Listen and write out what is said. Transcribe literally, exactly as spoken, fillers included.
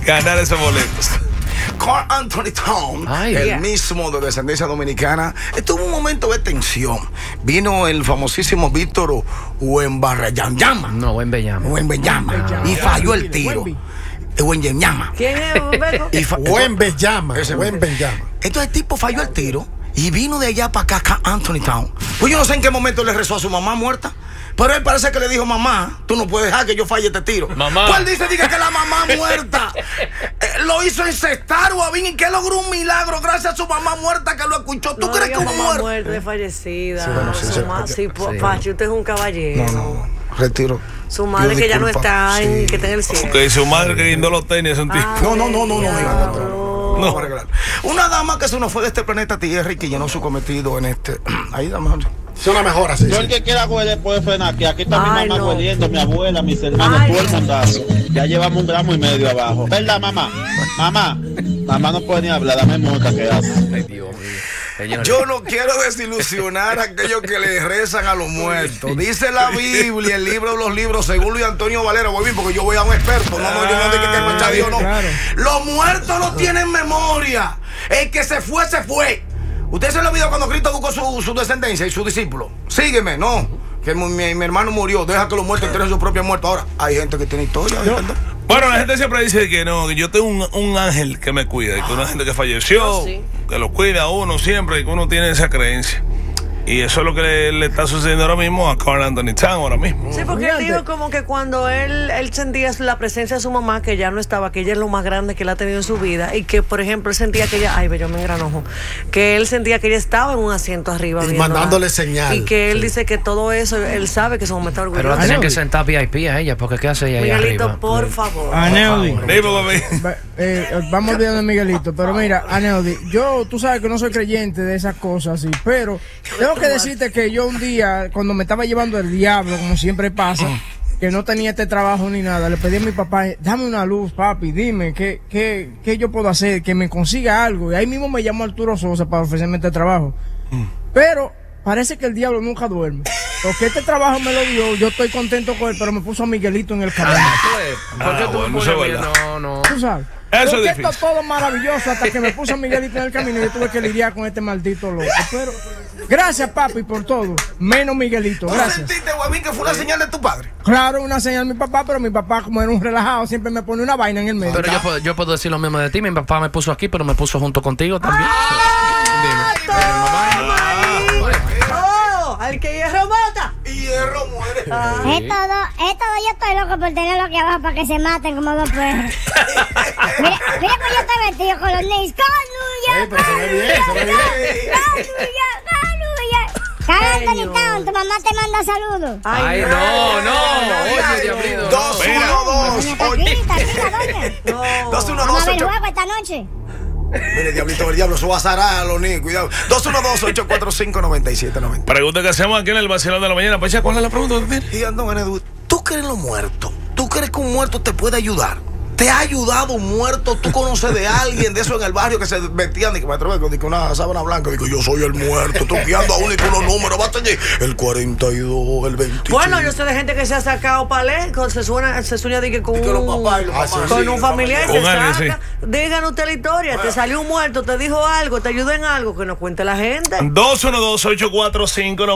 ganar esos boletos. Carl Anthony Town, Ay, el yeah. mismo de descendencia dominicana, estuvo un momento de tensión. Vino el famosísimo Víctor Wembanyama. No, Wembanyama. Wembanyama. Y falló el tiro. Wembanyama. ¿Quién es? Wembanyama. Wembanyama. Entonces el tipo falló el tiro y vino de allá para acá, Carl Anthony Town. Pues yo no sé en qué momento le rezó a su mamá muerta. Pero él parece que le dijo, mamá, tú no puedes dejar que yo falle este tiro. Mamá. Pues él dice, diga que la mamá muerta eh, lo hizo encestar, Guavín, y que logró un milagro gracias a su mamá muerta que lo escuchó. ¿Tú no crees que un mamá muerto? muerta de fallecida. Sí, bueno, sí, su sí, ma sí, sí. Pachi, usted es un caballero. No, no, retiro. Su madre que ya no está, en, sí. que está en el cielo. Que su madre que guindó los tenis es un tipo. No, no, no, no, no, no, no, no. Una dama que se nos fue de este planeta Tierra y que llenó su cometido en este. Ahí, dama. Es una mejora, sí. Yo el que quiera huele puede frenar, que aquí está Ay, mi mamá no. hueliendo, mi abuela, mis hermanos, Ay, todo el no. mandazo. Ya llevamos un gramo y medio abajo. ¿Verdad, mamá? Mamá, mamá no puede ni hablar, dame mueca que hace. Ay, Dios mío. Yo no quiero desilusionar a aquellos que le rezan a los muertos. Dice la Biblia, el libro de los libros, según Luis Antonio Valera, voy bien porque yo voy a un experto. No, no, yo no digo que escucha a Dios, no. Los muertos no tienen memoria. El que se fue, se fue. ¿Usted se lo olvidó cuando Cristo buscó su, su descendencia y su discípulo? Sígueme, no. Que mi, mi, mi hermano murió, deja que los muertos enteren su propia muerte. Ahora, hay gente que tiene historia, ¿verdad? Bueno, la gente siempre dice que no, que yo tengo un, un ángel que me cuida, y que una gente que falleció, Oh, sí. que lo cuida a uno siempre, y que uno tiene esa creencia. Y eso es lo que le, le está sucediendo ahora mismo a Carl Anthony Town ahora mismo. Sí, porque él dijo como que cuando él, él sentía la presencia de su mamá, que ya no estaba, que ella es lo más grande que él ha tenido en su vida, y que, por ejemplo, él sentía que ella, ay, yo me engranojo, que él sentía que ella estaba en un asiento arriba. Y viéndola, mandándole señal. Y que él Sí. dice que todo eso, él sabe que su mamá está orgullosa. Pero la tenían que sentar V I P a ella, porque ¿qué hace ella ahí Miguelito, arriba? por favor. Aneudi. Dime, mami. Eh, vamos olvidando a Miguelito, pero mira, Aneudi, yo, tú sabes que no soy creyente de esas cosas así, pero tengo que decirte que yo un día, cuando me estaba llevando el diablo, como siempre pasa, que no tenía este trabajo ni nada, le pedí a mi papá, dame una luz, papi, dime, ¿qué, qué, qué yo puedo hacer? Que me consiga algo. Y ahí mismo me llamó Arturo Sosa para ofrecerme este trabajo. Pero parece que el diablo nunca duerme. Porque este trabajo me lo dio, yo estoy contento con él, pero me puso a Miguelito en el camino. ¿Por qué Ah, tú bueno, me eso es pones- verdad. No, no. ¿Tú sabes? Eso Porque es esto difícil. todo maravilloso hasta que me puso a Miguelito en el camino y yo tuve que lidiar con este maldito loco. Pero gracias, papi, por todo. Menos Miguelito, ¿Tú gracias. sentiste, Guavín, que fue una señal de tu padre? Claro, una señal de mi papá, pero mi papá, como era un relajado, siempre me pone una vaina en el medio. Pero yo puedo, yo puedo decir lo mismo de ti. Mi papá me puso aquí, pero me puso junto contigo también. ¡Oh! ¡Al que hierro mata! Hierro muere. Esto dos, esto dos yo estoy loco por tenerlo aquí abajo para que se maten como dos perros. Mira, mira cómo yo estoy vestido con los niños. ¡Canuya! ¡Canuya! ¡Canuya! Carl Anthony Town, tu mamá te manda saludos. Ay, no, no. Oye, diablito. Dos, Mira. uno, dos, Doña ocho. Paquita, chica, doña. Dos, uno, Vamos dos, a ver el ocho. juego esta noche. Mire, diablito del diablo, eso va a zarar a los niños, cuidado. dos uno dos, ocho cuatro cinco, nueve siete nueve cero. Pregunta que hacemos aquí en el vacilón de la mañana. Pacha, ¿cuál es la pregunta? Y ando, Enedu, ¿tú crees en los muertos? ¿Tú crees que un muerto te puede ayudar? ¿Te ha ayudado un muerto? ¿Tú conoces de alguien de eso en el barrio que se vestían? Digo, maestro, digo, que una sábana blanca. Digo, yo soy el muerto. Tú guiando a uno y con los números. Basta allí. El cuarenta y dos, el veinticinco. Bueno, yo sé de gente que se ha sacado palé, con- se suena, se sueña de que con, Y que los un, papás y los con mamás. Sí, un los familiar se familiares. Con alguien, saca. Digan usted la historia, te salió un muerto, te dijo algo, te ayudó en algo, que nos cuente la gente. dos uno dos, ocho cuatro cinco,